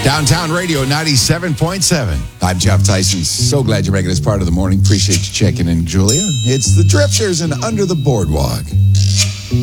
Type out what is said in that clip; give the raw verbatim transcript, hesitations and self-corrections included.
Downtown Radio ninety-seven point seven. I'm Jeff Tyson. So glad you're making this part of the morning. Appreciate you checking in, Julia. It's the Drifters and Under the Boardwalk.